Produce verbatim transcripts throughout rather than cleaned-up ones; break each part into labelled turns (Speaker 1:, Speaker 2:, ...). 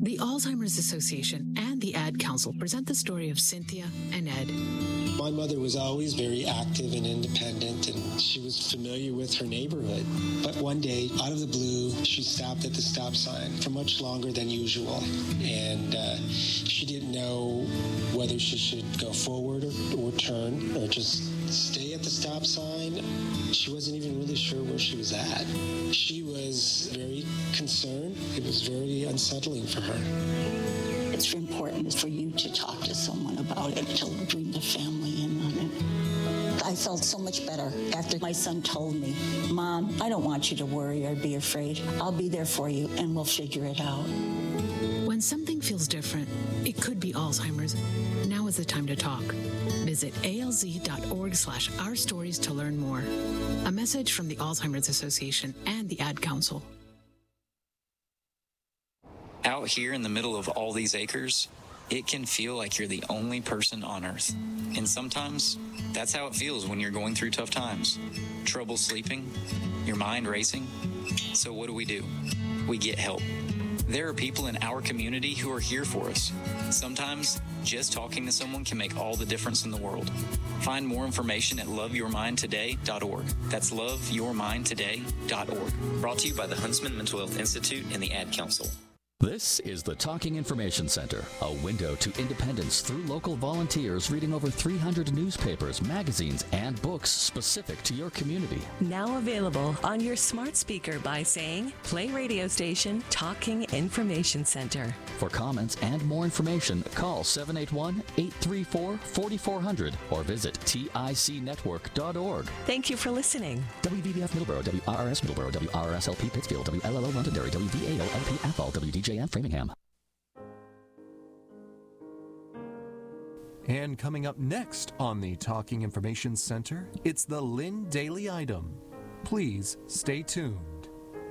Speaker 1: The Alzheimer's Association and the Ad Council present the story of Cynthia and Ed.
Speaker 2: My mother was always very active and independent, and she was familiar with her neighborhood. But one day, out of the blue, she stopped at the stop sign for much longer than usual. And uh, she didn't know whether she should go forward or, or turn or just stay at the stop sign. She wasn't even really sure where she was at. She was very concerned. It was very unsettling for her.
Speaker 3: It's important for you to talk to someone about it, to bring the family in on it. I felt so much better after my son told me, Mom, I don't want you to worry or be afraid. I'll be there for you and we'll figure it out.
Speaker 1: When something feels different, it could be Alzheimer's. Now is the time to talk. Visit alz.org slash our stories to learn more. A message from the Alzheimer's Association and the Ad Council.
Speaker 4: Out here in the middle of all these acres, it can feel like you're the only person on Earth. And sometimes, that's how it feels when you're going through tough times. Trouble sleeping, your mind racing. So what do we do? We get help. There are people in our community who are here for us. Sometimes, just talking to someone can make all the difference in the world. Find more information at love your mind today dot org. That's love your mind today dot org. Brought to you by the Huntsman Mental Health Institute and the Ad Council.
Speaker 5: This is the Talking Information Center, a window to independence through local volunteers reading over three hundred newspapers, magazines, and books specific to your community.
Speaker 6: Now available on your smart speaker by saying, play radio station Talking Information Center.
Speaker 5: For comments and more information, call seven eight one, eight three four, four four zero zero or visit tic network dot org.
Speaker 6: Thank you for listening.
Speaker 5: W V B F Middleborough, W R R S Middleborough, W R R S L P Pittsfield, W L L O Londonderry, W V A O L P Athol, W D J M Framingham.
Speaker 7: And coming up next on the Talking Information Center, it's the Lynn Daily Item. Please stay tuned.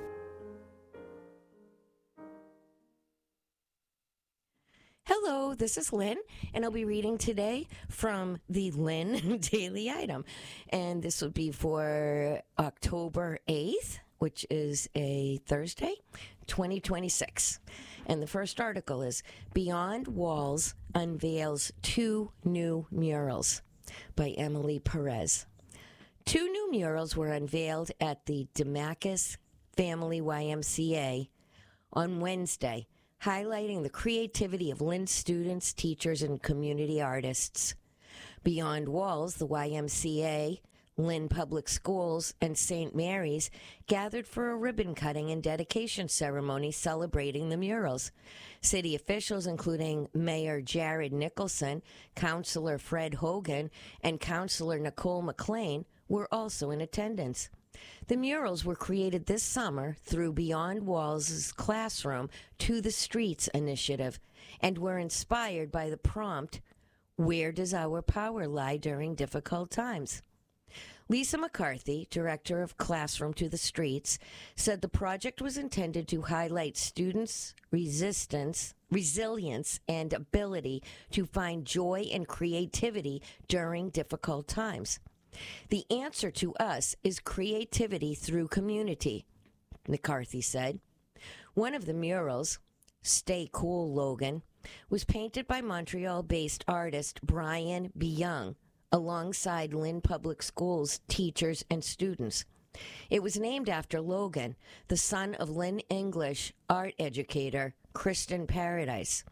Speaker 8: Hello, this is Lynn, and I'll be reading today from the Lynn Daily Item. And this will be for October eighth, which is a Thursday, twenty twenty-six. And the first article is Beyond Walls Unveils Two New Murals by Emily Perez. Two new murals were unveiled at the DeMacus Family Y M C A on Wednesday, highlighting the creativity of Lynn students, teachers, and community artists. Beyond Walls, the Y M C A, Lynn Public Schools, and Saint Mary's gathered for a ribbon cutting and dedication ceremony celebrating the murals. City officials, including Mayor Jared Nicholson, Councilor Fred Hogan, and Councilor Nicole McLean, were also in attendance. The murals were created this summer through Beyond Walls' Classroom to the Streets initiative and were inspired by the prompt, Where does our power lie during difficult times? Lisa McCarthy, director of Classroom to the Streets, said the project was intended to highlight students' resistance, resilience, and ability to find joy and creativity during difficult times. The answer to us is creativity through community, McCarthy said. One of the murals, Stay Cool, Logan, was painted by Montreal-based artist Brian Byung, alongside Lynn Public Schools teachers and students. It was named after Logan, the son of Lynn English art educator Kristen Paradise.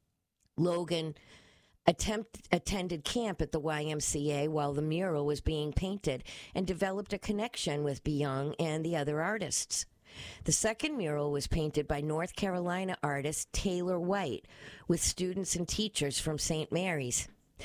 Speaker 8: Logan attempt, attended camp at the Y M C A while the mural was being painted and developed a connection with Byung and the other artists. The second mural was painted by North Carolina artist Taylor White with students and teachers from Saint Mary's.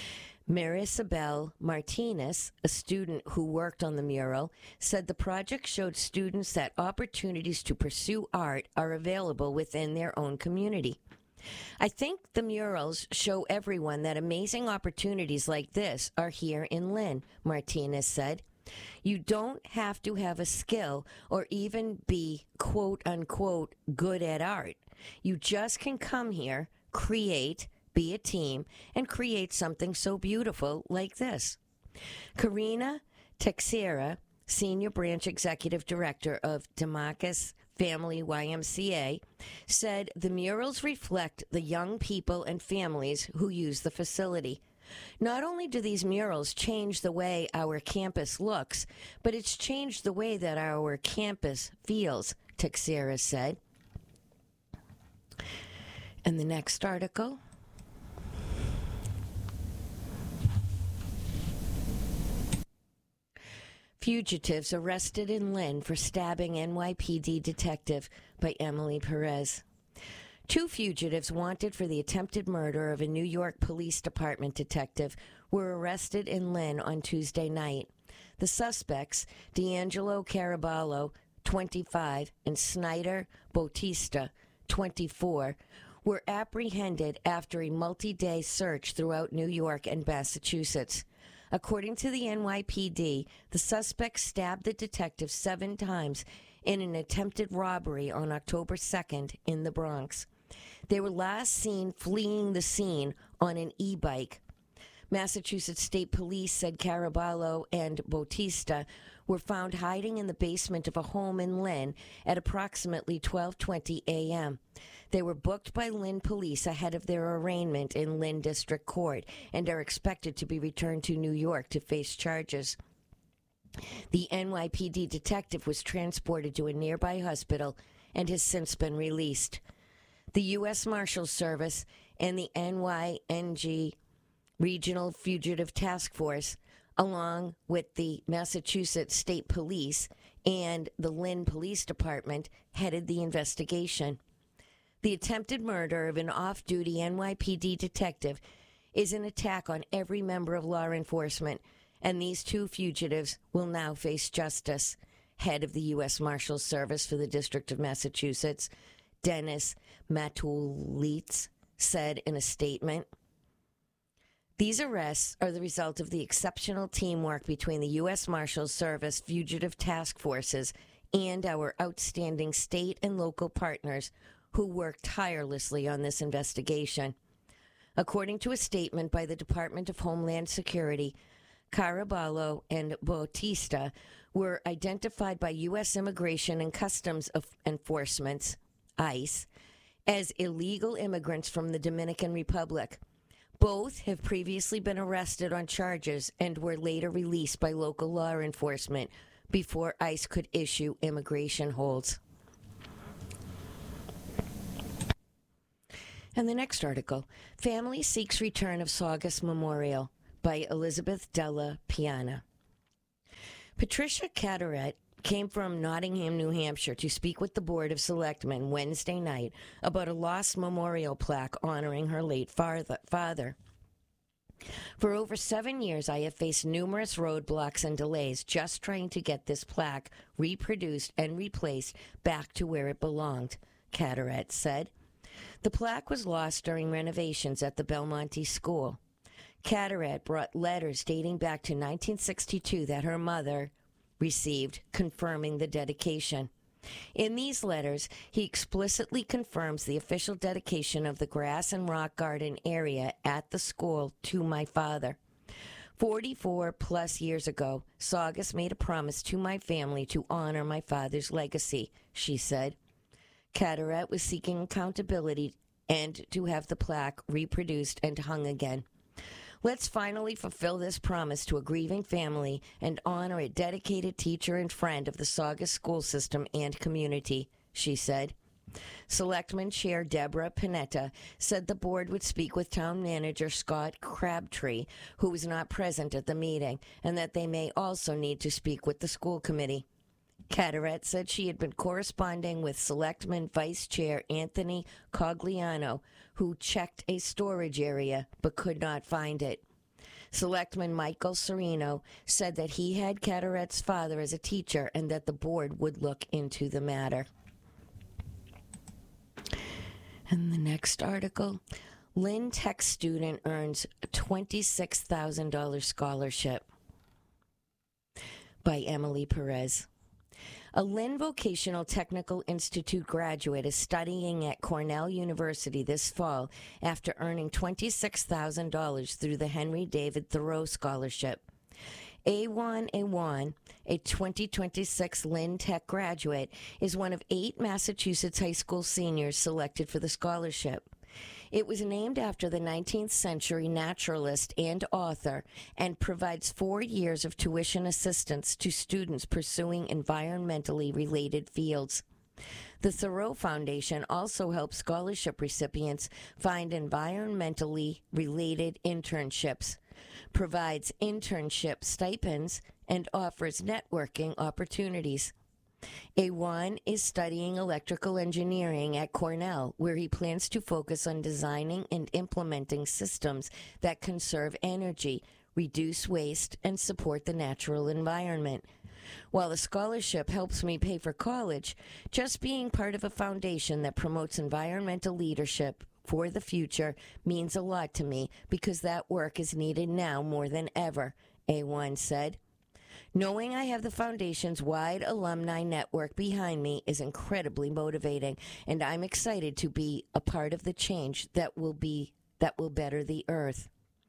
Speaker 8: Marisabel Martinez, a student who worked on the mural, said the project showed students that opportunities to pursue art are available within their own community. I think the murals show everyone that amazing opportunities like this are here in Lynn, Martinez said. You don't have to have a skill or even be, quote unquote, good at art. You just can come here, create, be a team, and create something so beautiful like this. Karina Teixeira, Senior Branch Executive Director of DeMacus Family Y M C A, said the murals reflect the young people and families who use the facility. Not only do these murals change the way our campus looks, but it's changed the way that our campus feels, Teixeira said. And the next article. Fugitives arrested in Lynn for stabbing N Y P D detective by Emily Perez. Two fugitives wanted for the attempted murder of a New York Police Department detective were arrested in Lynn on Tuesday night. The suspects, D'Angelo Caraballo, twenty-five, and Snyder Bautista, twenty-four, were apprehended after a multi-day search throughout New York and Massachusetts. According to the N Y P D, the suspects stabbed the detective seven times in an attempted robbery on October second in the Bronx. They were last seen fleeing the scene on an e-bike. Massachusetts State Police said Caraballo and Bautista were found hiding in the basement of a home in Lynn at approximately twelve twenty a.m. They were booked by Lynn police ahead of their arraignment in Lynn District Court and are expected to be returned to New York to face charges. The N Y P D detective was transported to a nearby hospital and has since been released. The U S Marshals Service and the N Y N G Regional Fugitive Task Force, along with the Massachusetts State Police and the Lynn Police Department, headed the investigation. The attempted murder of an off-duty N Y P D detective is an attack on every member of law enforcement, and these two fugitives will now face justice. Head of the U S Marshals Service for the District of Massachusetts, Dennis Matulitz, said in a statement, "These arrests are the result of the exceptional teamwork between the U S Marshals Service fugitive task forces and our outstanding state and local partners who worked tirelessly on this investigation." According to a statement by the Department of Homeland Security, Caraballo and Bautista were identified by U S Immigration and Customs Enforcement, ICE, as illegal immigrants from the Dominican Republic. Both have previously been arrested on charges and were later released by local law enforcement before ICE could issue immigration holds. And the next article, Family Seeks Return of Saugus Memorial by Elizabeth Della Piana. Patricia Carteret came from Nottingham, New Hampshire to speak with the Board of Selectmen Wednesday night about a lost memorial plaque honoring her late father. For over seven years, I have faced numerous roadblocks and delays just trying to get this plaque reproduced and replaced back to where it belonged, Carteret said. The plaque was lost during renovations at the Belmonte School. Carteret brought letters dating back to nineteen sixty-two that her mother received confirming the dedication. In these letters, he explicitly confirms the official dedication of the grass and rock garden area at the school to my father. Forty-four plus years ago, Saugus made a promise to my family to honor my father's legacy, she said. Carteret was seeking accountability and to have the plaque reproduced and hung again. Let's finally fulfill this promise to a grieving family and honor a dedicated teacher and friend of the Saugus school system and community, she said. Selectman Chair Deborah Panetta said the board would speak with Town Manager Scott Crabtree, who was not present at the meeting, and that they may also need to speak with the school committee. Carteret said she had been corresponding with Selectman Vice Chair Anthony Cogliano, who checked a storage area but could not find it. Selectman Michael Serino said that he had Carteret's father as a teacher and that the board would look into the matter. And the next article, Lynn Tech student earns a twenty-six thousand dollars scholarship by Emily Perez. A Lynn Vocational Technical Institute graduate is studying at Cornell University this fall after earning twenty-six thousand dollars through the Henry David Thoreau Scholarship. Awan Awan, a twenty twenty-six Lynn Tech graduate, is one of eight Massachusetts high school seniors selected for the scholarship. It was named after the nineteenth century naturalist and author and provides four years of tuition assistance to students pursuing environmentally related fields. The Thoreau Foundation also helps scholarship recipients find environmentally related internships, provides internship stipends, and offers networking opportunities. Awan is studying electrical engineering at Cornell, where he plans to focus on designing and implementing systems that conserve energy, reduce waste, and support the natural environment. While the scholarship helps me pay for college, just being part of a foundation that promotes environmental leadership for the future means a lot to me because that work is needed now more than ever, Awan said. Knowing I have the foundation's wide alumni network behind me is incredibly motivating, and I'm excited to be a part of the change that will be that will better the earth.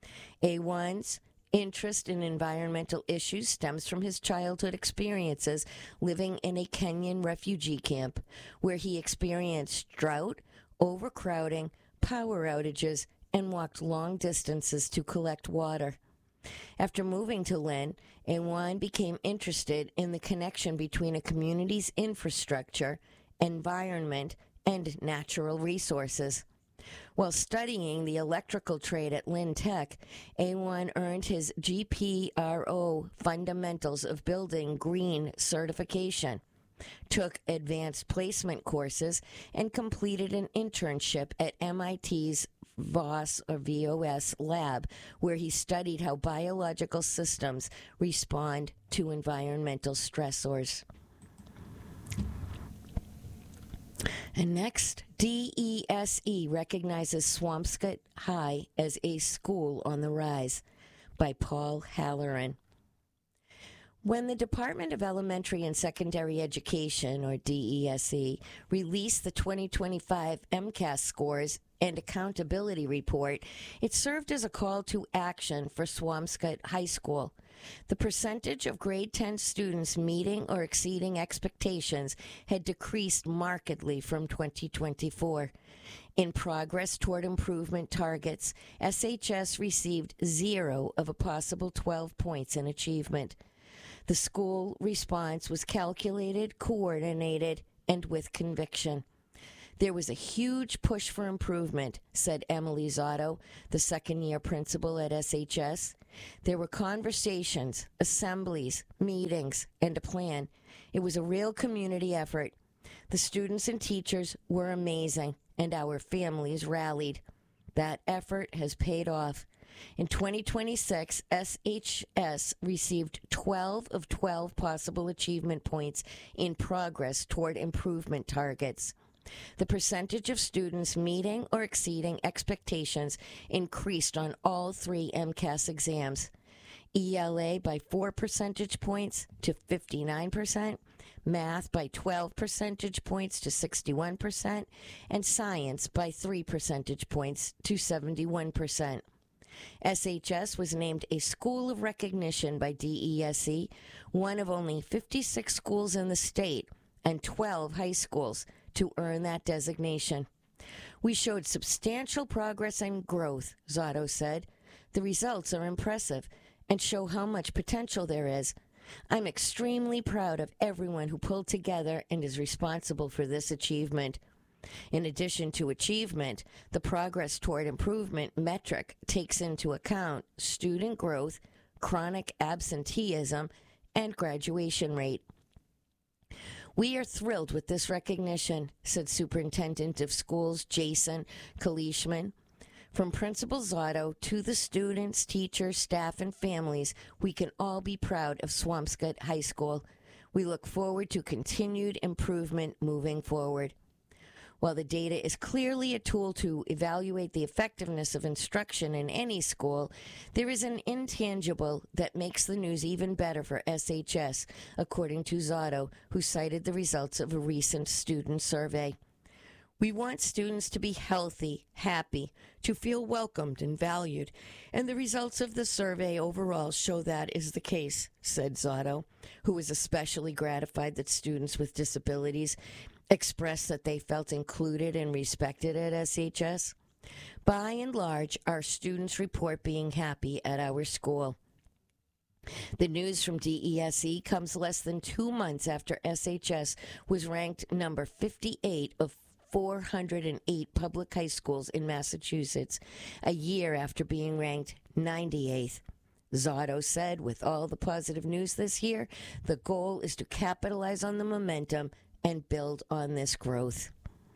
Speaker 8: Awan's interest in environmental issues stems from his childhood experiences living in a Kenyan refugee camp, where he experienced drought, overcrowding, power outages, and walked long distances to collect water. After moving to Lynn, Awan became interested in the connection between a community's infrastructure, environment, and natural resources. While studying the electrical trade at Lynn Tech, Awan earned his G P R O Fundamentals of Building Green certification, took advanced placement courses, and completed an internship at M I T's V O S or V O S lab, where he studied how biological systems respond to environmental stressors. And next, D E S E recognizes Swampscott High as a school on the rise, by Paul Halloran. When the Department of Elementary and Secondary Education, or D E S E, released the twenty twenty-five MCAS scores and accountability report, it served as a call to action for Swampscott High School. The percentage of grade ten students meeting or exceeding expectations had decreased markedly from twenty twenty-four. In progress toward improvement targets, S H S received zero of a possible twelve points in achievement. The school response was calculated, coordinated, and with conviction. There was a huge push for improvement, said Emily Zotto, the second-year principal at S H S. There were conversations, assemblies, meetings, and a plan. It was a real community effort. The students and teachers were amazing, and our families rallied. That effort has paid off. In twenty twenty-six, S H S received twelve of twelve possible achievement points in progress toward improvement targets. The percentage of students meeting or exceeding expectations increased on all three MCAS exams. E L A by four percentage points to fifty-nine percent, math by twelve percentage points to sixty-one percent, and science by three percentage points to seventy-one percent. S H S was named a School of Recognition by D E S E, one of only fifty-six schools in the state and twelve high schools to earn that designation. We showed substantial progress and growth, Zotto said. The results are impressive and show how much potential there is. I'm extremely proud of everyone who pulled together and is responsible for this achievement. In addition to achievement, the progress toward improvement metric takes into account student growth, chronic absenteeism, and graduation rate. We are thrilled with this recognition, said Superintendent of Schools Jason Kalishman. From Principal Zotto to the students, teachers, staff, and families, we can all be proud of Swampscott High School. We look forward to continued improvement moving forward. While the data is clearly a tool to evaluate the effectiveness of instruction in any school, there is an intangible that makes the news even better for S H S, according to Zotto, who cited the results of a recent student survey. We want students to be healthy, happy, to feel welcomed and valued, and the results of the survey overall show that is the case, said Zotto, who was especially gratified that students with disabilities expressed that they felt included and respected at S H S. By and large, our students report being happy at our school. The news from D E S E comes less than two months after S H S was ranked number fifty-eight of four hundred eight public high schools in Massachusetts, a year after being ranked ninety-eighth. Zotto said, with all the positive news this year, the goal is to capitalize on the momentum and build on this growth.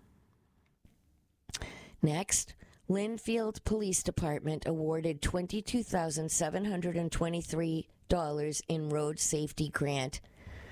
Speaker 8: Next, Lynnfield Police Department awarded twenty-two thousand seven hundred twenty-three dollars in road safety grant.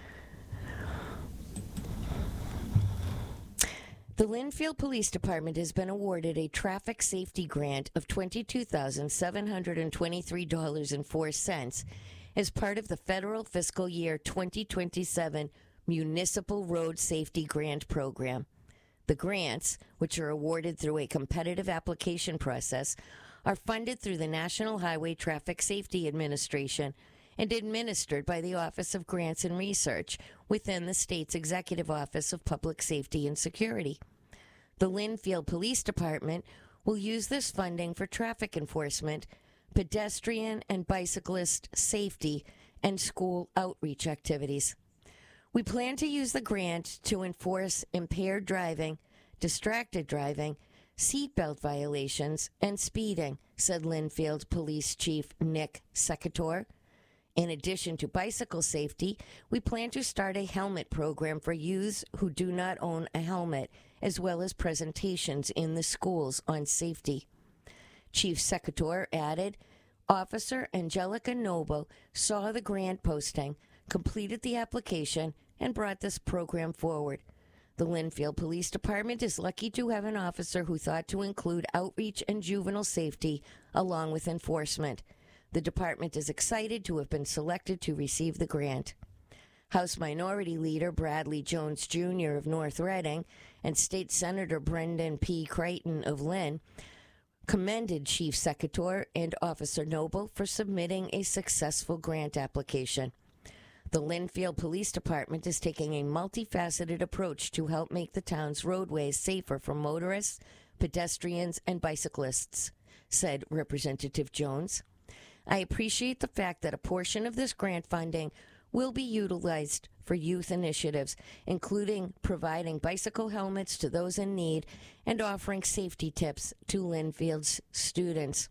Speaker 8: The Lynnfield Police Department has been awarded a traffic safety grant of twenty-two thousand seven hundred twenty-three dollars and four cents as part of the federal fiscal year twenty twenty-seven Municipal Road Safety Grant Program. The grants, which are awarded through a competitive application process, are funded through the National Highway Traffic Safety Administration and administered by the Office of Grants and Research within the state's Executive Office of Public Safety and Security. The Lynnfield Police Department will use this funding for traffic enforcement, pedestrian and bicyclist safety, and school outreach activities. We plan to use the grant to enforce impaired driving, distracted driving, seatbelt violations, and speeding, said Lynnfield Police Chief Nick Secator. In addition to bicycle safety, we plan to start a helmet program for youths who do not own a helmet, as well as presentations in the schools on safety. Chief Secator added, Officer Angelica Noble saw the grant posting, completed the application, and brought this program forward. The Lynnfield Police Department is lucky to have an officer who thought to include outreach and juvenile safety along with enforcement. The department is excited to have been selected to receive the grant. House Minority Leader Bradley Jones Junior of North Reading and State Senator Brendan P. Creighton of Lynn commended Chief Secator and Officer Noble for submitting a successful grant application. The Lynnfield Police Department is taking a multifaceted approach to help make the town's roadways safer for motorists, pedestrians, and bicyclists, said Representative Jones. I appreciate the fact that a portion of this grant funding will be utilized for youth initiatives, including providing bicycle helmets to those in need and offering safety tips to Lynnfield's students.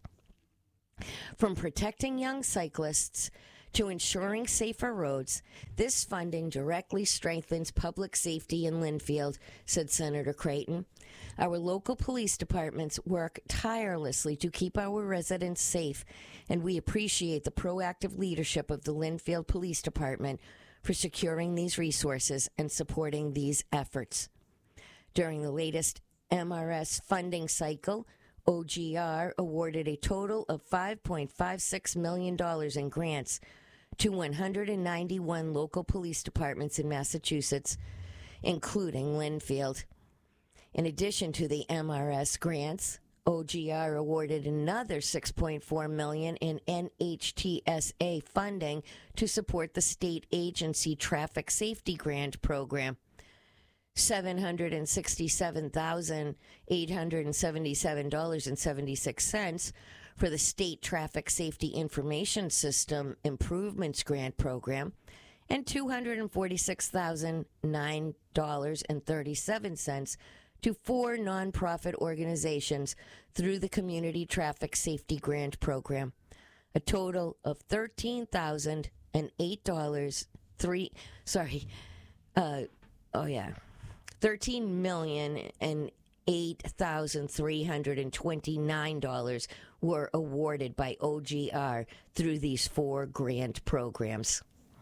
Speaker 8: From protecting young cyclists to ensuring safer roads, this funding directly strengthens public safety in Lynnfield, said Senator Creighton. Our local police departments work tirelessly to keep our residents safe, and we appreciate the proactive leadership of the Lynnfield Police Department for securing these resources and supporting these efforts. During the latest M R S funding cycle, O G R awarded a total of five point five six million dollars in grants to one hundred ninety-one local police departments in Massachusetts, including Lynnfield. In addition to the M R S grants, O G R awarded another six point four million dollars in N H T S A funding to support the state agency traffic safety grant program. seven hundred sixty-seven thousand eight hundred seventy-seven dollars and seventy-six cents for the State Traffic Safety Information System Improvements Grant Program, and two hundred forty-six thousand nine dollars and thirty-seven cents to four nonprofit organizations through the Community Traffic Safety Grant Program. A total of thirteen thousand eight dollars, three, sorry, uh, oh yeah, thirteen million and eight thousand three hundred twenty-nine dollars were awarded by O G R through these four grant programs.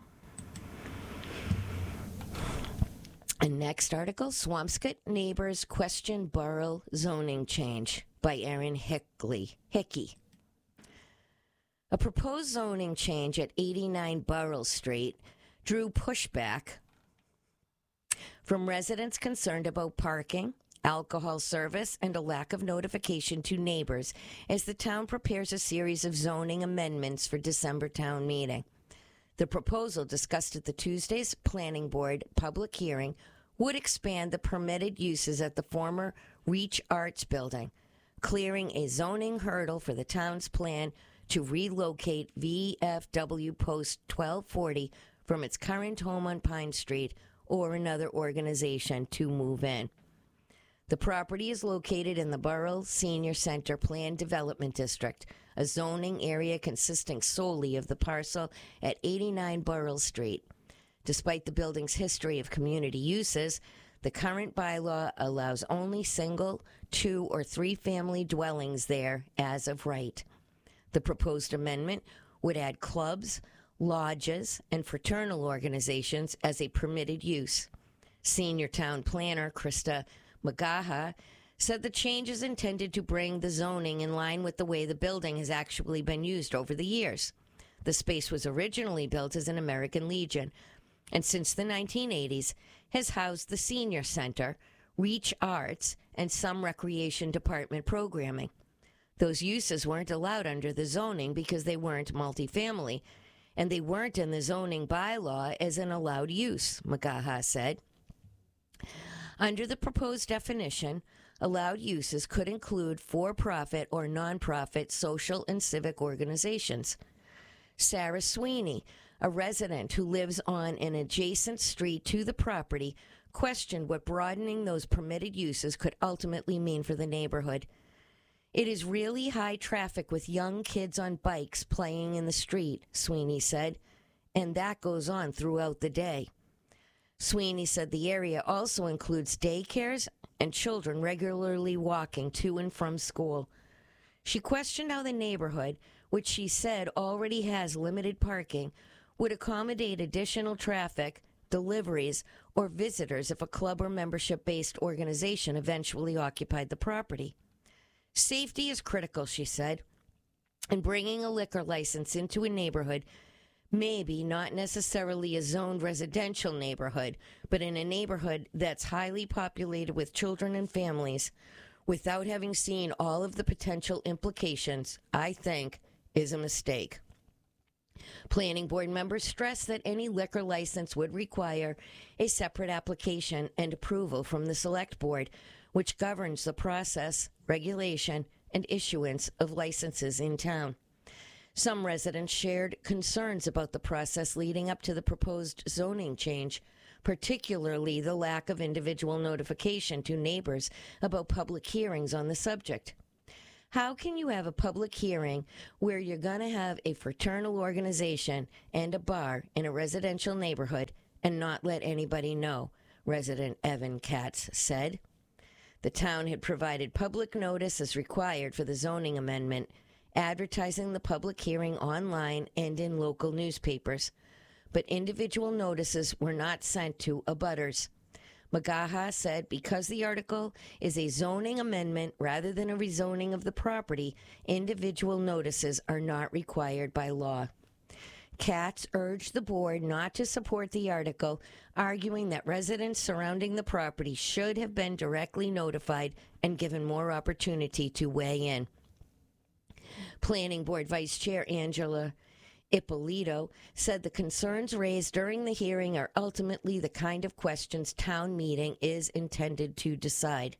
Speaker 8: And next article, Swampscott neighbors question borough zoning change by Erin Hickley. Hickey. A proposed zoning change at eighty-nine Burrell Street drew pushback from residents concerned about parking, alcohol service, and a lack of notification to neighbors as the town prepares a series of zoning amendments for December town meeting. The proposal discussed at the Tuesday's Planning Board public hearing would expand the permitted uses at the former Reach Arts building, clearing a zoning hurdle for the town's plan to relocate V F W Post twelve forty from its current home on Pine Street or another organization to move in. The property is located in the Burrell Senior Center Planned Development District, a zoning area consisting solely of the parcel at eighty-nine Burrell Street. Despite the building's history of community uses, the current bylaw allows only single, two, or three-family dwellings there as of right. The proposed amendment would add clubs, lodges, and fraternal organizations as a permitted use. Senior Town Planner Krista Magaha said the change is intended to bring the zoning in line with the way the building has actually been used over the years. The space was originally built as an American Legion, and since the nineteen eighties has housed the Senior Center, Reach Arts, and some Recreation Department programming. Those uses weren't allowed under the zoning because they weren't multifamily, and they weren't in the zoning bylaw as an allowed use, Magaha said. Under the proposed definition, allowed uses could include for-profit or non-profit social and civic organizations. Sarah Sweeney, a resident who lives on an adjacent street to the property, questioned what broadening those permitted uses could ultimately mean for the neighborhood. It is really high traffic with young kids on bikes playing in the street, Sweeney said, and that goes on throughout the day. Sweeney said the area also includes daycares and children regularly walking to and from school. She questioned how the neighborhood, which she said already has limited parking, would accommodate additional traffic, deliveries, or visitors if a club or membership-based organization eventually occupied the property. Safety is critical, she said, and bringing a liquor license into a neighborhood, maybe not necessarily a zoned residential neighborhood, but in a neighborhood that's highly populated with children and families, without having seen all of the potential implications, I think, is a mistake. Planning board members stressed that any liquor license would require a separate application and approval from the select board, which governs the process, regulation, and issuance of licenses in town. Some residents shared concerns about the process leading up to the proposed zoning change, particularly the lack of individual notification to neighbors about public hearings on the subject. How can you have a public hearing where you're going to have a fraternal organization and a bar in a residential neighborhood and not let anybody know? Resident Evan Katz said. The town had provided public notice as required for the zoning amendment, advertising the public hearing online and in local newspapers, but individual notices were not sent to abutters. Magaha said because the article is a zoning amendment rather than a rezoning of the property, individual notices are not required by law. Katz urged the board not to support the article, arguing that residents surrounding the property should have been directly notified and given more opportunity to weigh in. Planning Board Vice Chair Angela Ippolito said the concerns raised during the hearing are ultimately the kind of questions town meeting is intended to decide.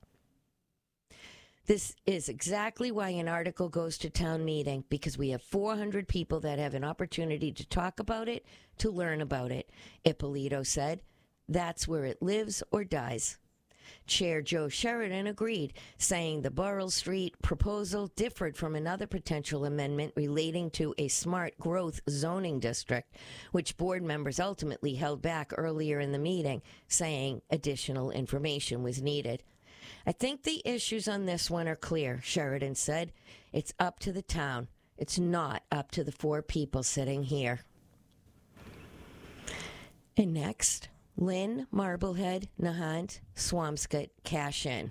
Speaker 8: This is exactly why an article goes to town meeting, because we have four hundred people that have an opportunity to talk about it, to learn about it, Ippolito said. That's where it lives or dies. Chair Joe Sheridan agreed, saying the Burrell Street proposal differed from another potential amendment relating to a smart growth zoning district, which board members ultimately held back earlier in the meeting, saying additional information was needed. I think the issues on this one are clear, Sheridan said. It's up to the town. It's not up to the four people sitting here. And next, Lynn, Marblehead, Nahant, Swampscott cash in.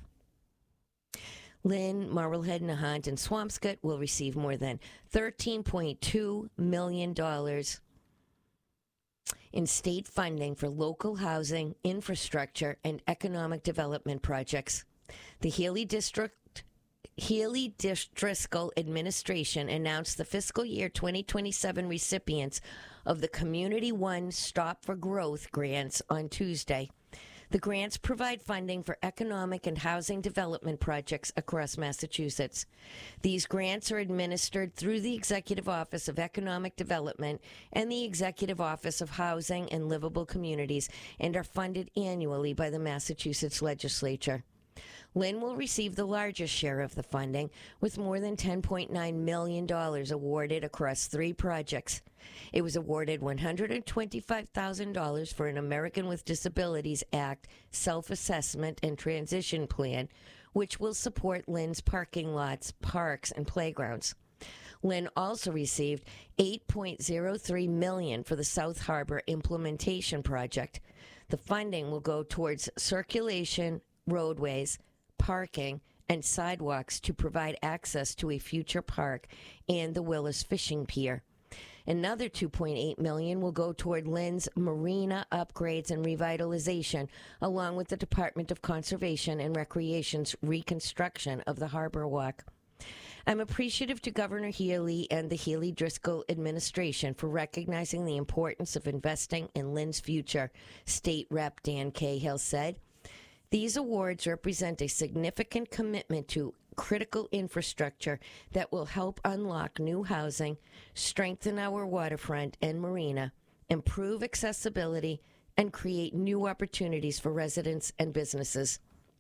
Speaker 8: Lynn, Marblehead, Nahant, and Swampscott will receive more than thirteen point two million dollars in state funding for local housing, infrastructure, and economic development projects. The Healy District Healy Driscoll administration announced the fiscal year twenty twenty-seven recipients of the Community One Stop for Growth grants on Tuesday. The grants provide funding for economic and housing development projects across Massachusetts. These grants are administered through the Executive Office of Economic Development and the Executive Office of Housing and Livable Communities and are funded annually by the Massachusetts Legislature. Lynn will receive the largest share of the funding, with more than ten point nine million dollars awarded across three projects. It was awarded one hundred twenty-five thousand dollars for an American with Disabilities Act self-assessment and transition plan, which will support Lynn's parking lots, parks, and playgrounds. Lynn also received eight point oh three million dollars for the South Harbor Implementation Project. The funding will go towards circulation, roadways, parking, and sidewalks to provide access to a future park and the Willis Fishing Pier. Another two point eight million dollars will go toward Lynn's marina upgrades and revitalization, along with the Department of Conservation and Recreation's reconstruction of the Harbor Walk. I'm appreciative to Governor Healy and the Healy Driscoll administration for recognizing the importance of investing in Lynn's future, State Rep Dan Cahill said. These awards represent a significant commitment to critical infrastructure that will help unlock new housing, strengthen our waterfront and marina, improve accessibility, and create new opportunities for residents and businesses.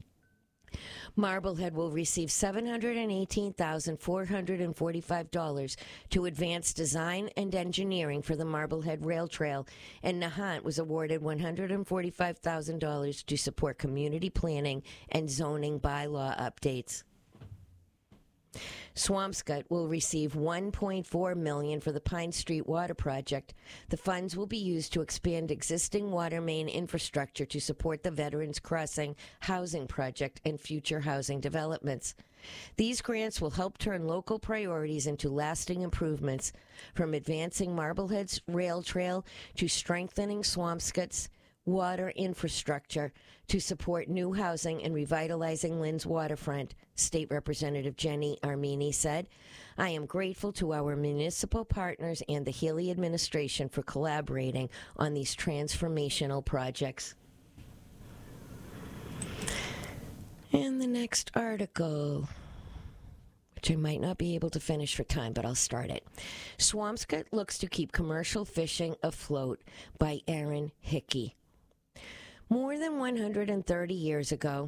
Speaker 8: Marblehead will receive seven hundred eighteen thousand four hundred forty-five dollars to advance design and engineering for the Marblehead Rail Trail, and Nahant was awarded one hundred forty-five thousand dollars to support community planning and zoning bylaw updates. Swampscott will receive one point four million dollars for the Pine Street Water Project. The funds will be used to expand existing water main infrastructure to support the Veterans Crossing Housing Project and future housing developments. These grants will help turn local priorities into lasting improvements, from advancing Marblehead's rail trail to strengthening Swampscott's water infrastructure to support new housing and revitalizing Lynn's waterfront, State Representative Jenny Armini said. I am grateful to our municipal partners and the Healy administration for collaborating on these transformational projects. And the next article, which I might not be able to finish for time, but I'll start it. Swampscott looks to keep commercial fishing afloat, by Aaron Hickey. More than one hundred thirty years ago,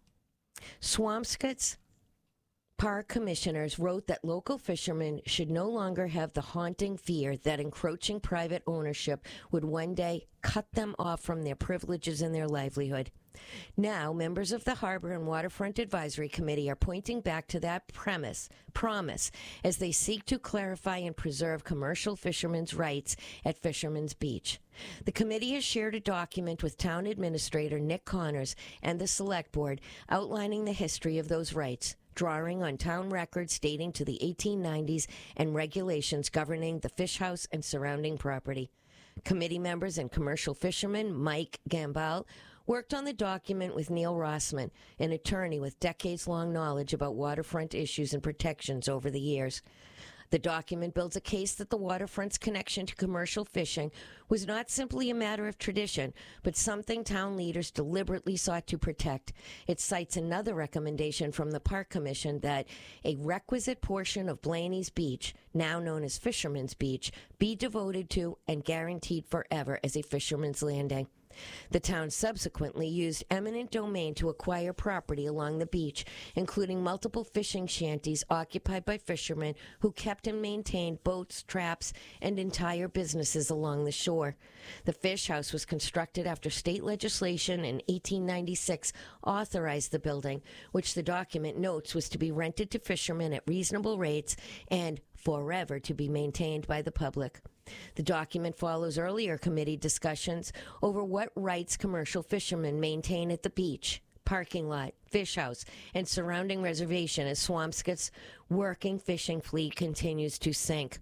Speaker 8: Swampscott's park commissioners wrote that local fishermen should no longer have the haunting fear that encroaching private ownership would one day cut them off from their privileges and their livelihood. Now, members of the Harbor and Waterfront Advisory Committee are pointing back to that premise, promise, as they seek to clarify and preserve commercial fishermen's rights at Fisherman's Beach. The committee has shared a document with Town Administrator Nick Connors and the Select Board outlining the history of those rights, drawing on town records dating to the eighteen nineties and regulations governing the fish house and surrounding property. Committee members and commercial fisherman Mike Gambal worked on the document with Neil Rossman, an attorney with decades-long knowledge about waterfront issues and protections over the years. The document builds a case that the waterfront's connection to commercial fishing was not simply a matter of tradition, but something town leaders deliberately sought to protect. It cites another recommendation from the Park Commission that a requisite portion of Blaney's Beach, now known as Fisherman's Beach, be devoted to and guaranteed forever as a fisherman's landing. The town subsequently used eminent domain to acquire property along the beach, including multiple fishing shanties occupied by fishermen who kept and maintained boats, traps, and entire businesses along the shore. The fish house was constructed after state legislation in eighteen ninety-six authorized the building, which the document notes was to be rented to fishermen at reasonable rates and forever to be maintained by the public. The document follows earlier committee discussions over what rights commercial fishermen maintain at the beach, parking lot, fish house, and surrounding reservation as Swampscott's working fishing fleet continues to sink.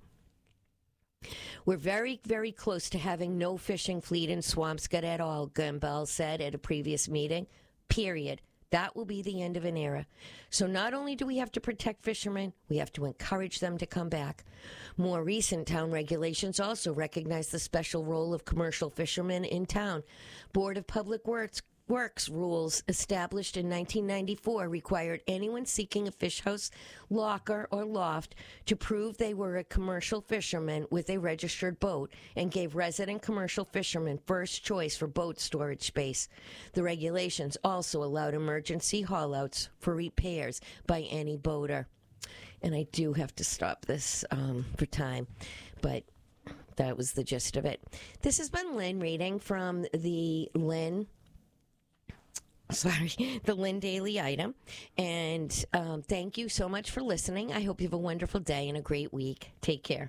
Speaker 8: We're very, very close to having no fishing fleet in Swampscott at all, Gumbel said at a previous meeting. Period. That will be the end of an era. So not only do we have to protect fishermen, we have to encourage them to come back. More recent town regulations also recognize the special role of commercial fishermen in town. Board of Public Works Works rules established in nineteen ninety-four required anyone seeking a fish house, locker, or loft to prove they were a commercial fisherman with a registered boat and gave resident commercial fishermen first choice for boat storage space. The regulations also allowed emergency haulouts for repairs by any boater. And I do have to stop this um, for time, but that was the gist of it. This has been Lynn reading from the Lynn Sorry, the Lynn Daily Item. And um, thank you so much for listening. I hope you have a wonderful day and a great week. Take care.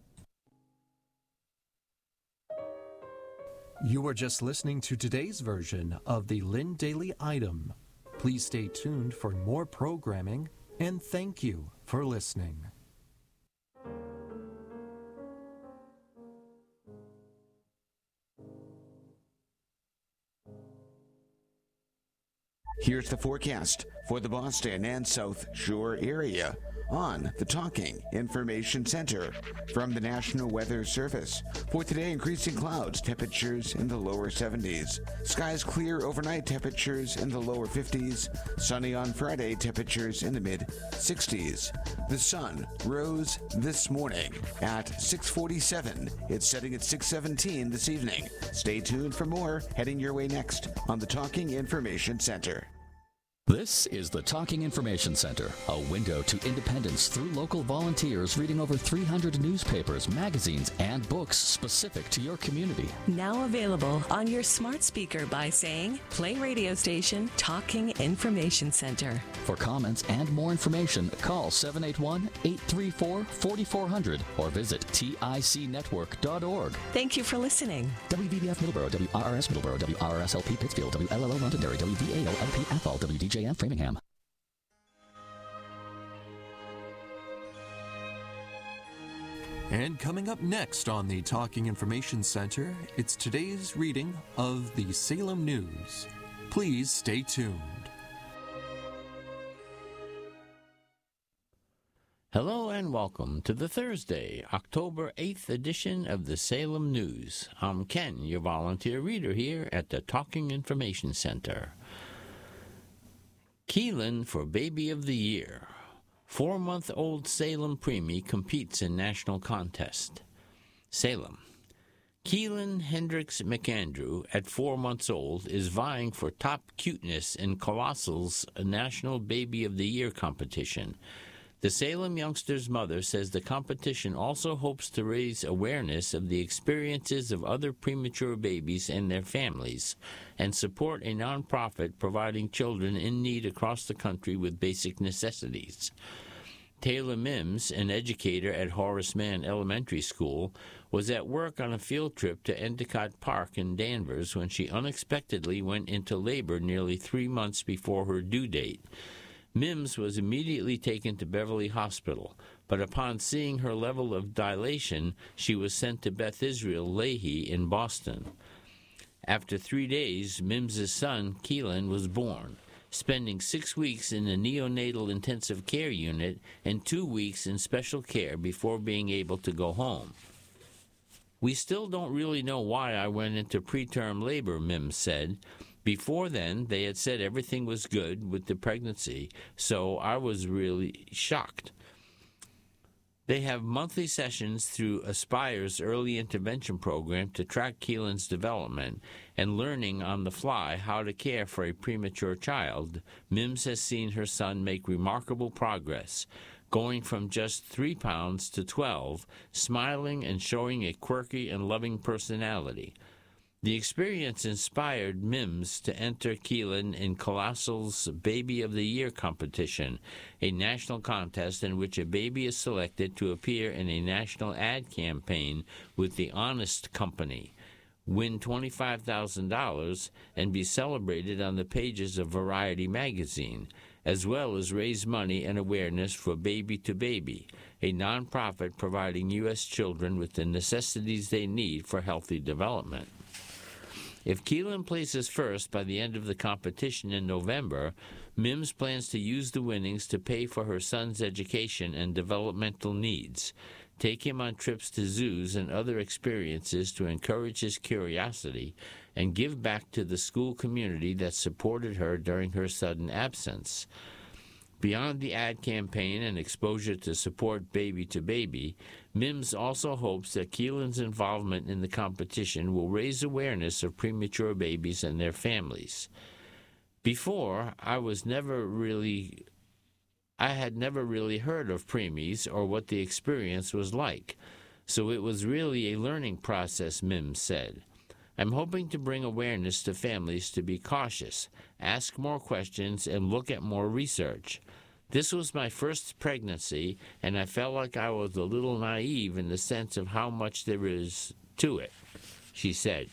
Speaker 7: You are just listening to today's version of the Lynn Daily Item. Please stay tuned for more programming, and thank you for listening.
Speaker 9: Here's the forecast for the Boston and South Shore area on the Talking Information Center from the National Weather Service. For today, increasing clouds, temperatures in the lower seventies. Skies clear overnight, temperatures in the lower fifties. Sunny on Friday, temperatures in the mid sixties. The sun rose this morning at six forty-seven. It's setting at six seventeen this evening. Stay tuned for more heading your way next on the Talking Information Center.
Speaker 5: This is the Talking Information Center, a window to independence through local volunteers reading over three hundred newspapers, magazines, and books specific to your community.
Speaker 6: Now available on your smart speaker by saying, play radio station Talking Information Center.
Speaker 5: For comments and more information, call seven eight one, eight three four, four four zero zero or visit tic network dot org.
Speaker 6: Thank you for listening.
Speaker 5: W V B F Middleborough, W R R S Middleborough, W R R S L P Pittsfield, W L L O Londonderry, W V A O L P Athol, W D J F Framingham.
Speaker 7: And coming up next on the Talking Information Center, it's today's reading of the Salem News. Please stay tuned.
Speaker 10: Hello and welcome to the Thursday, October eighth edition of the Salem News. I'm Ken, your volunteer reader here at the Talking Information Center. Keelan for Baby of the Year. Four-month-old Salem preemie competes in national contest. Salem. Keelan Hendricks McAndrew, at four months old, is vying for top cuteness in Colossal's National Baby of the Year competition. The Salem youngster's mother says the competition also hopes to raise awareness of the experiences of other premature babies and their families, and support a nonprofit providing children in need across the country with basic necessities. Taylor Mims, an educator at Horace Mann Elementary School, was at work on a field trip to Endicott Park in Danvers when she unexpectedly went into labor nearly three months before her due date. Mims was immediately taken to Beverly Hospital, but upon seeing her level of dilation, she was sent to Beth Israel Lahey in Boston. After three days, Mims's son, Keelan, was born, spending six weeks in a neonatal intensive care unit and two weeks in special care before being able to go home. We still don't really know why I went into preterm labor, Mims said. Before then, they had said everything was good with the pregnancy, so I was really shocked. They have monthly sessions through Aspire's early intervention program to track Keelan's development and learning on the fly how to care for a premature child. Mims has seen her son make remarkable progress, going from just three pounds to twelve, smiling and showing a quirky and loving personality. The experience inspired Mims to enter Keelan in Colossal's Baby of the Year competition, a national contest in which a baby is selected to appear in a national ad campaign with the Honest Company, win twenty-five thousand dollars, and be celebrated on the pages of Variety magazine, as well as raise money and awareness for Baby to Baby, a nonprofit providing U S children with the necessities they need for healthy development. If Keelan places first by the end of the competition in November, Mims plans to use the winnings to pay for her son's education and developmental needs, take him on trips to zoos and other experiences to encourage his curiosity, and give back to the school community that supported her during her sudden absence. Beyond the ad campaign and exposure to support Baby to Baby, Mims also hopes that Keelan's involvement in the competition will raise awareness of premature babies and their families. Before, I was never really, I had never really heard of preemies or what the experience was like, so it was really a learning process, Mims said. I'm hoping to bring awareness to families to be cautious, ask more questions, and look at more research. This was my first pregnancy, and I felt like I was a little naive in the sense of how much there is to it, she said.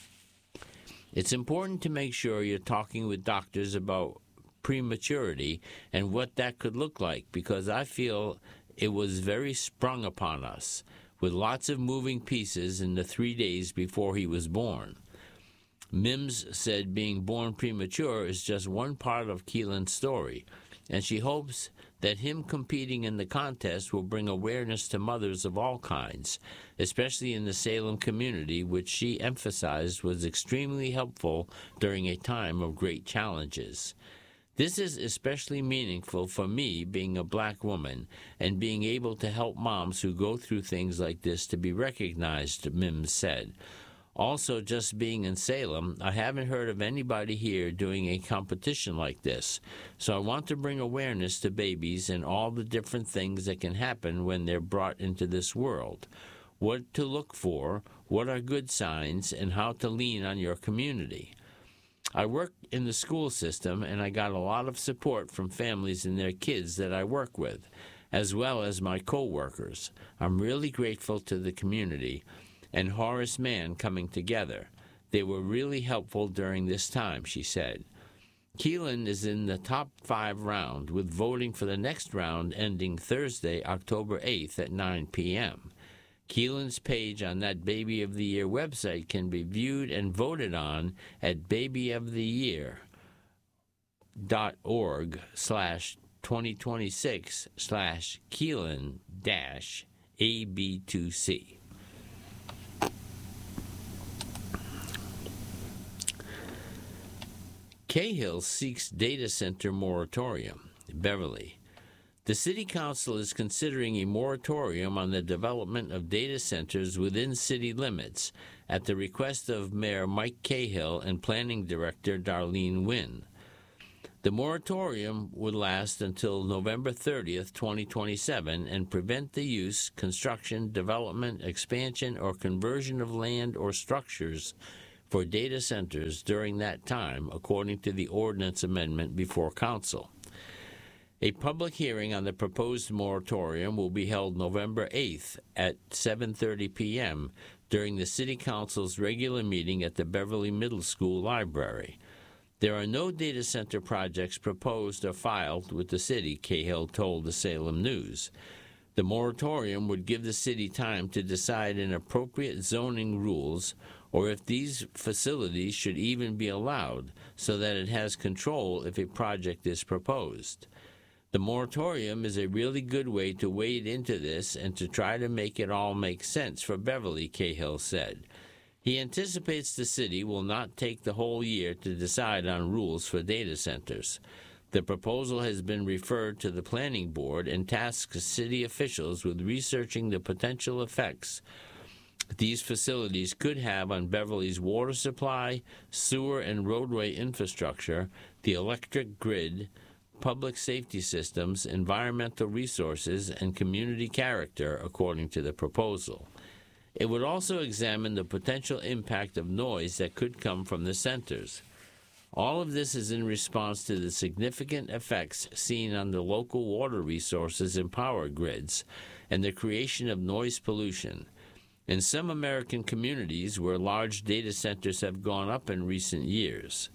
Speaker 10: It's important to make sure you're talking with doctors about prematurity and what that could look like, because I feel it was very sprung upon us, with lots of moving pieces in the three days before he was born. Mims said being born premature is just one part of Keelan's story, and she hopes that him competing in the contest will bring awareness to mothers of all kinds, especially in the Salem community, which she emphasized was extremely helpful during a time of great challenges. This is especially meaningful for me, being a black woman, and being able to help moms who go through things like this to be recognized, Mims said. Also, just being in Salem, I haven't heard of anybody here doing a competition like this, so I want to bring awareness to babies and all the different things that can happen when they're brought into this world, what to look for, what are good signs, and how to lean on your community. I work in the school system, and I got a lot of support from families and their kids that I work with, as well as my co-workers. I'm really grateful to the community and Horace Mann coming together. They were really helpful during this time, she said. Keelan is in the top five round, with voting for the next round ending Thursday, October eighth at nine p.m. Keelan's page on that Baby of the Year website can be viewed and voted on at babyoftheyear dot org slash twenty twenty-six slash Keelan dash A B two C. Cahill seeks data center moratorium. Beverly. The City Council is considering a moratorium on the development of data centers within city limits at the request of Mayor Mike Cahill and Planning Director Darlene Wynn. The moratorium would last until November thirtieth, twenty twenty-seven, and prevent the use, construction, development, expansion, or conversion of land or structures for data centers during that time, according to the ordinance amendment before Council. A public hearing on the proposed moratorium will be held November eighth at seven thirty p.m. during the City Council's regular meeting at the Beverly Middle School Library. There are no data center projects proposed or filed with the city, Cahill told the Salem News. The moratorium would give the city time to decide an appropriate zoning rules or if these facilities should even be allowed, so that it has control if a project is proposed. The moratorium is a really good way to wade into this and to try to make it all make sense for Beverly, Cahill said. He anticipates the city will not take the whole year to decide on rules for data centers. The proposal has been referred to the Planning Board and tasks city officials with researching the potential effects these facilities could have on Beverly's water supply, sewer and roadway infrastructure, the electric grid, public safety systems, environmental resources, and community character, according to the proposal. It would also examine the potential impact of noise that could come from the centers. All of this is in response to the significant effects seen on the local water resources and power grids and the creation of noise pollution. In some American communities where large data centers have gone up in recent years,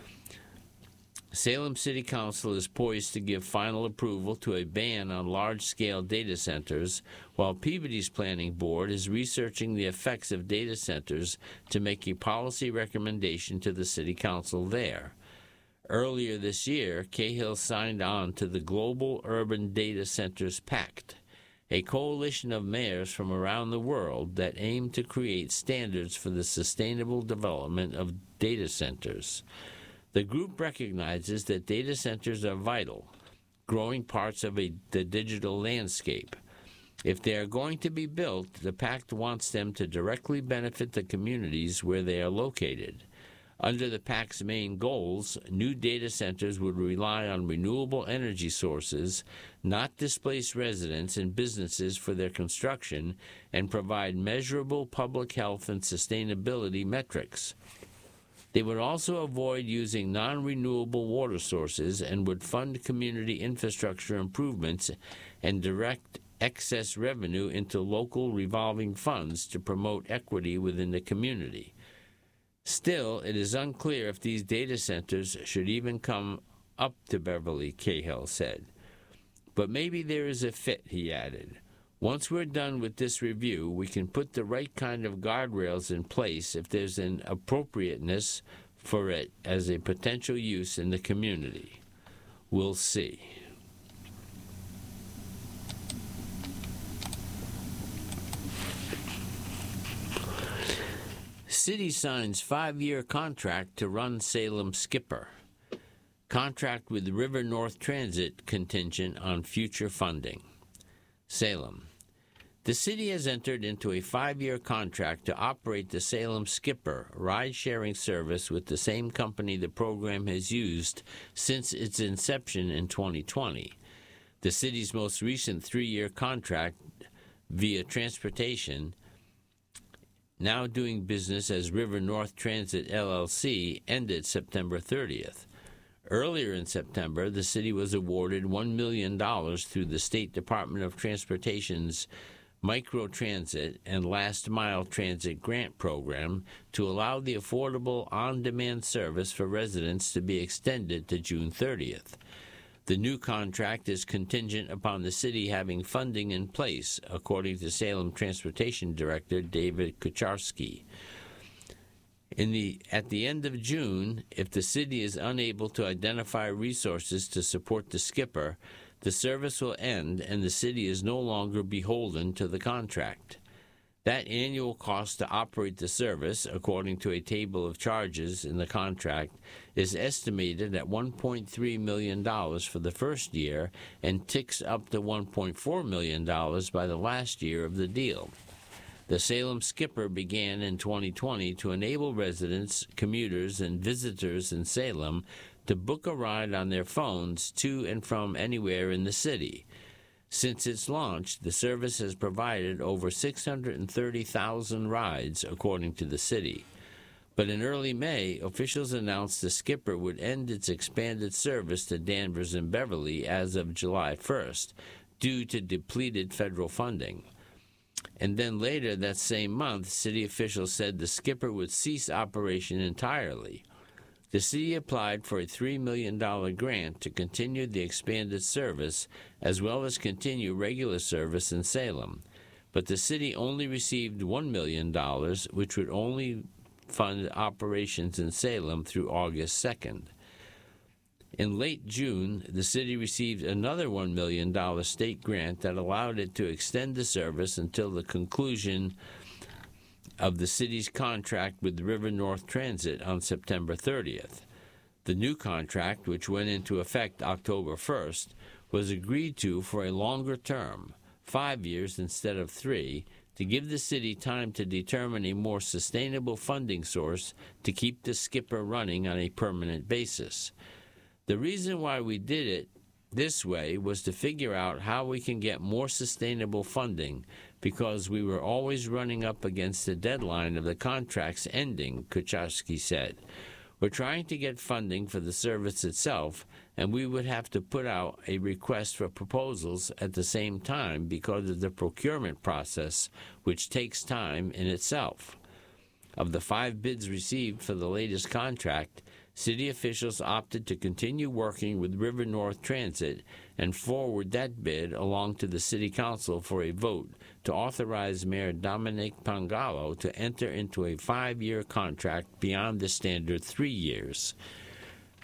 Speaker 10: Salem City Council is poised to give final approval to a ban on large-scale data centers, while Peabody's Planning Board is researching the effects of data centers to make a policy recommendation to the City Council there. Earlier this year, Cahill signed on to the Global Urban Data Centers Pact, a coalition of mayors from around the world that aim to create standards for the sustainable development of data centers. The group recognizes that data centers are vital, growing parts of a, the digital landscape. If they are going to be built, the pact wants them to directly benefit the communities where they are located. Under the pact's main goals, new data centers would rely on renewable energy sources, not displace residents and businesses for their construction, and provide measurable public health and sustainability metrics. They would also avoid using non-renewable water sources and would fund community infrastructure improvements and direct excess revenue into local revolving funds to promote equity within the community. Still, it is unclear if these data centers should even come up to Beverly, Cahill said. But maybe there is a fit, he added. Once we're done with this review, we can put the right kind of guardrails in place if there's an appropriateness for it as a potential use in the community. We'll see. City signs five-year contract to run Salem Skipper. Contract with River North Transit contingent on future funding. Salem. The city has entered into a five-year contract to operate the Salem Skipper ride-sharing service with the same company the program has used since its inception in twenty twenty. The city's most recent three-year contract via transportation, now doing business as River North Transit L L C, ended September thirtieth. Earlier in September, the city was awarded one million dollars through the State Department of Transportation's Microtransit and Last Mile Transit Grant Program to allow the affordable on-demand service for residents to be extended to June thirtieth. The new contract is contingent upon the city having funding in place, according to Salem Transportation Director David Kucharski. In the, at the end of June, if the city is unable to identify resources to support the skipper, the service will end and the city is no longer beholden to the contract. That annual cost to operate the service, according to a table of charges in the contract, is estimated at one point three million dollars for the first year and ticks up to one point four million dollars by the last year of the deal. The Salem Skipper began in twenty twenty to enable residents, commuters, and visitors in Salem to book a ride on their phones to and from anywhere in the city. Since its launch, the service has provided over six hundred thirty thousand rides, according to the city. But in early May, officials announced the Skipper would end its expanded service to Danvers and Beverly as of July first, due to depleted federal funding. And then later that same month, city officials said the Skipper would cease operation entirely. The city applied for a three million dollars grant to continue the expanded service as well as continue regular service in Salem. But the city only received one million dollars, which would only fund operations in Salem through August second. In late June, the city received another one million dollars state grant that allowed it to extend the service until the conclusion of the city's contract with River North Transit on September thirtieth. The new contract, which went into effect October first, was agreed to for a longer term, five years instead of three, to give the city time to determine a more sustainable funding source to keep the Skipper running on a permanent basis. The reason why we did it this way was to figure out how we can get more sustainable funding, because we were always running up against the deadline of the contract's ending, Kucharski said. We're trying to get funding for the service itself, and we would have to put out a request for proposals at the same time because of the procurement process, which takes time in itself. Of the five bids received for the latest contract, city officials opted to continue working with River North Transit and forward that bid along to the City Council for a vote to authorize Mayor Dominic Pangalo to enter into a five-year contract beyond the standard three years.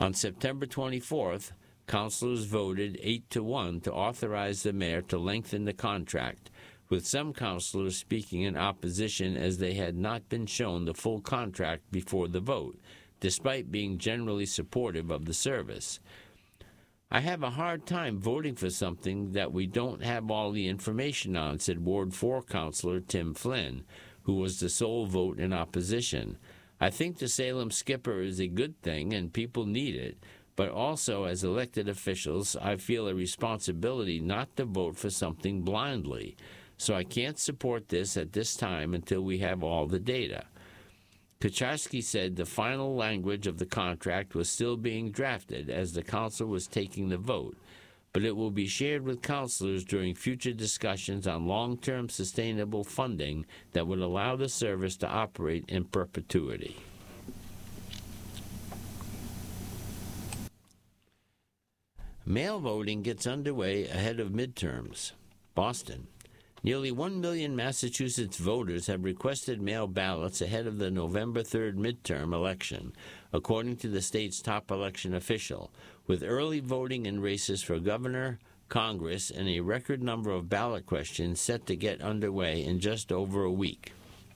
Speaker 10: On September twenty-fourth, councilors voted eight to one to authorize the mayor to lengthen the contract, with some councilors speaking in opposition as they had not been shown the full contract before the vote, despite being generally supportive of the service. I have a hard time voting for something that we don't have all the information on, said Ward four Councilor Tim Flynn, who was the sole vote in opposition. I think the Salem skipper is a good thing and people need it, but also as elected officials, I feel a responsibility not to vote for something blindly. So I can't support this at this time until we have all the data. Kucharski said the final language of the contract was still being drafted as the council was taking the vote, but it will be shared with councilors during future discussions on long-term sustainable funding that would allow the service to operate in perpetuity. Mail voting gets underway ahead of midterms. Boston. Nearly one million Massachusetts voters have requested mail ballots ahead of the November third midterm election, according to the state's top election official, with early voting in races for governor, Congress, and a record number of ballot questions set to get underway in just over a week.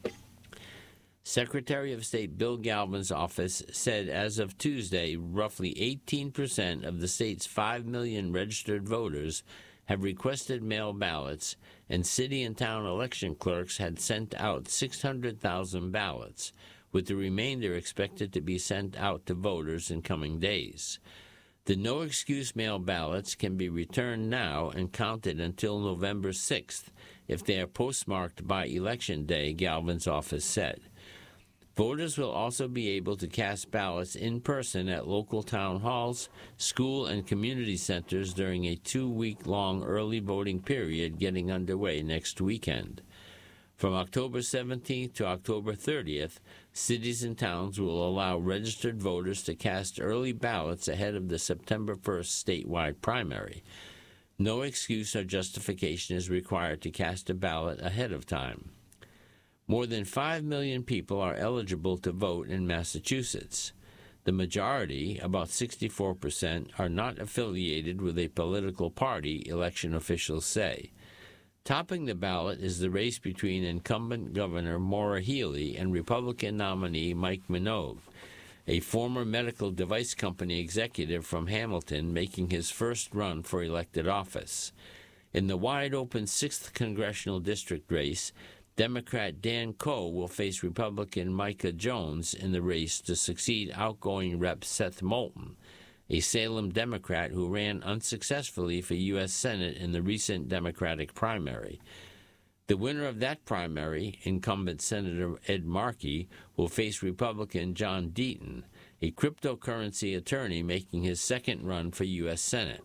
Speaker 10: Secretary of State Bill Galvin's office said as of Tuesday, roughly eighteen percent of the state's five million registered voters have requested mail ballots, and city and town election clerks had sent out six hundred thousand ballots, with the remainder expected to be sent out to voters in coming days. The no-excuse mail ballots can be returned now and counted until November sixth if they are postmarked by Election Day, Galvin's office said. Voters will also be able to cast ballots in person at local town halls, school and community centers during a two-week-long early voting period getting underway next weekend. From October seventeenth to October thirtieth, cities and towns will allow registered voters to cast early ballots ahead of the September first statewide primary. No excuse or justification is required to cast a ballot ahead of time. More than five million people are eligible to vote in Massachusetts. The majority, about sixty-four percent, are not affiliated with a political party, election officials say. Topping the ballot is the race between incumbent Governor Maura Healey and Republican nominee Mike Minogue, a former medical device company executive from Hamilton making his first run for elected office. In the wide-open sixth Congressional District race, Democrat Dan Coe will face Republican Micah Jones in the race to succeed outgoing Rep Seth Moulton, a Salem Democrat who ran unsuccessfully for U S Senate in the recent Democratic primary. The winner of that primary, incumbent Senator Ed Markey, will face Republican John Deaton, a cryptocurrency attorney making his second run for U S Senate.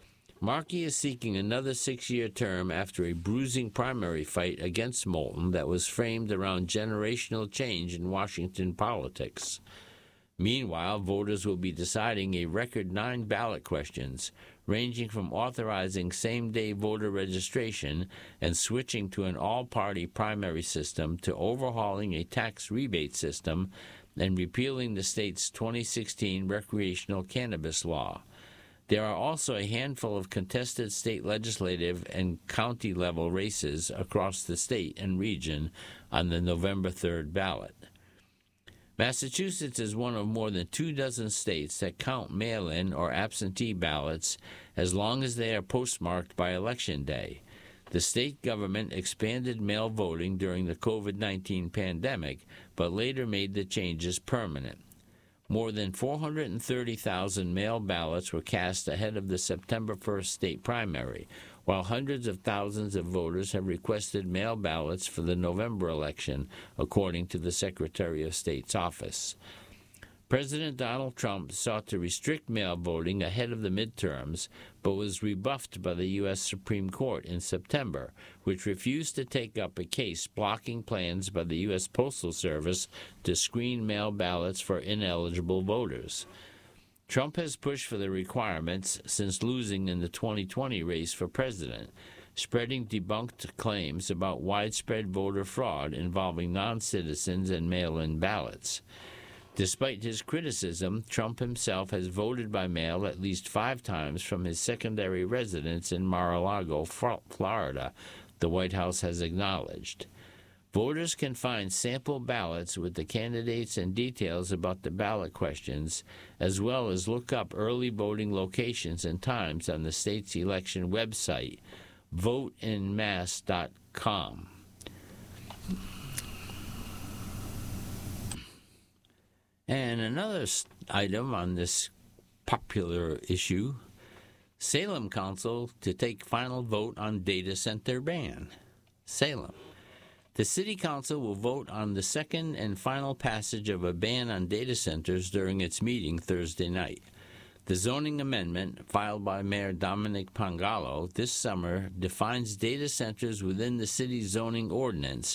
Speaker 10: Markey is seeking another six-year term after a bruising primary fight against Moulton that was framed around generational change in Washington politics. Meanwhile, voters will be deciding a record nine ballot questions, ranging from authorizing same-day voter registration and switching to an all-party primary system to overhauling a tax rebate system and repealing the state's twenty sixteen recreational cannabis law. There are also a handful of contested state legislative and county-level races across the state and region on the November third ballot. Massachusetts is one of more than two dozen states that count mail-in or absentee ballots as long as they are postmarked by Election Day. The state government expanded mail voting during the COVID nineteen pandemic, but later made the changes permanent. More than four hundred thirty thousand mail ballots were cast ahead of the September first state primary, while hundreds of thousands of voters have requested mail ballots for the November election, according to the Secretary of State's office. President Donald Trump sought to restrict mail voting ahead of the midterms, but was rebuffed by the U S Supreme Court in September, which refused to take up a case blocking plans by the U S Postal Service to screen mail ballots for ineligible voters. Trump has pushed for the requirements since losing in the twenty twenty race for president, spreading debunked claims about widespread voter fraud involving non-citizens and mail-in ballots. Despite his criticism, Trump himself has voted by mail at least five times from his secondary residence in Mar-a-Lago, Florida, the White House has acknowledged. Voters can find sample ballots with the candidates and details about the ballot questions, as well as look up early voting locations and times on the state's election website, vote en masse dot com. And another item on this popular issue, Salem Council to take final vote on data center ban. Salem. The City Council will vote on the second and final passage of a ban on data centers during its meeting Thursday night. The zoning amendment, filed by Mayor Dominic Pangalo this summer, defines data centers within the city's zoning ordinance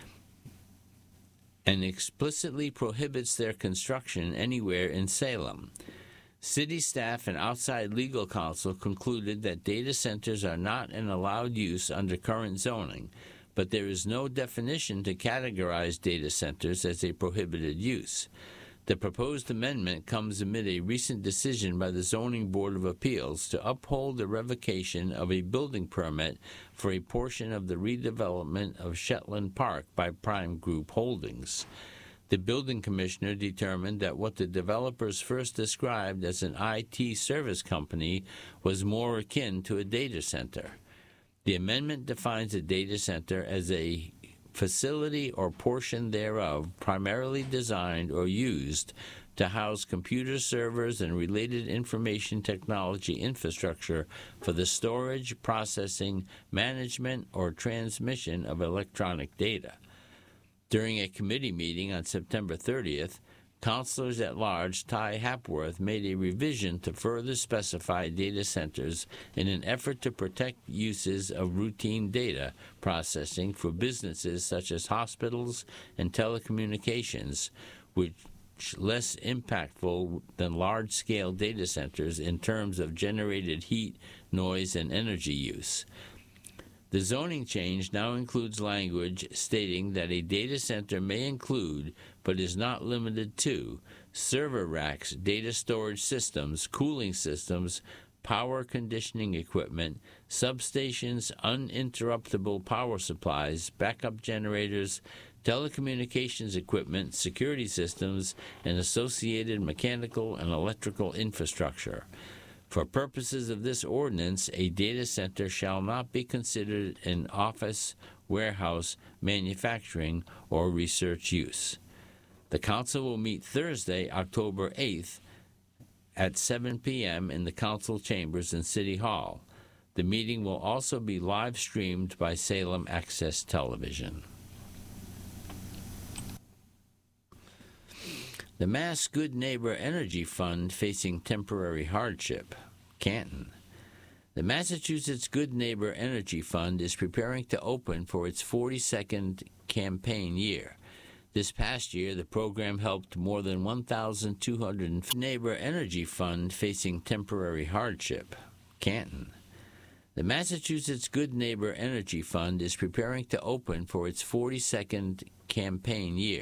Speaker 10: and explicitly prohibits their construction anywhere in Salem. City staff and outside legal counsel concluded that data centers are not an allowed use under current zoning, but there is no definition to categorize data centers as a prohibited use. The proposed amendment comes amid a recent decision by the Zoning Board of Appeals to uphold the revocation of a building permit for a portion of the redevelopment of Shetland Park by Prime Group Holdings. The building commissioner determined that what the developers first described as an I T service company was more akin to a data center. The amendment defines a data center as a facility or portion thereof primarily designed or used to house computer servers and related information technology infrastructure for the storage, processing, management, or transmission of electronic data. During a committee meeting on September thirtieth, Councilors at Large Ty Hapworth made a revision to further specify data centers in an effort to protect uses of routine data processing for businesses such as hospitals and telecommunications, which less impactful than large-scale data centers in terms of generated heat, noise, and energy use. The zoning change now includes language stating that a data center may include, but is not limited to, server racks, data storage systems, cooling systems, power conditioning equipment, substations, uninterruptible power supplies, backup generators, telecommunications equipment, security systems, and associated mechanical and electrical infrastructure. For purposes of this ordinance, a data center shall not be considered an office, warehouse, manufacturing, or research use. The Council will meet Thursday, October eighth, at seven p.m. in the Council chambers in City Hall. The meeting will also be live-streamed by Salem Access Television. The Mass Good Neighbor Energy Fund facing temporary hardship. Canton. The Massachusetts Good Neighbor Energy Fund is preparing to open for its forty-second campaign year. This past year, the program helped more than one thousand two hundred Neighbor Energy Fund facing temporary hardship. Canton. The Massachusetts Good Neighbor Energy Fund is preparing to open for its forty-second campaign year.